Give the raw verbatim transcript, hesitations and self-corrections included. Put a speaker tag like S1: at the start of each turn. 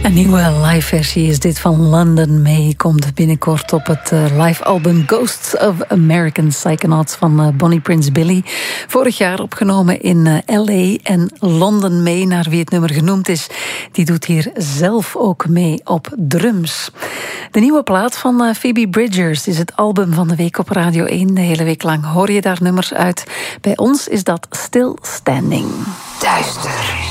S1: Een nieuwe live versie is dit van London May. Komt binnenkort op het uh, live album Ghosts of American Psychonauts van uh, Bonnie Prince Billy. Vorig jaar opgenomen in uh, L A. En London May, naar wie het nummer genoemd is, die doet hier zelf ook mee op drums. De nieuwe plaat van uh, Phoebe Bridgers is het album van de week op Radio één. De hele week lang hoor je daar nummers uit. Bij ons is dat Still Standing.
S2: Duister.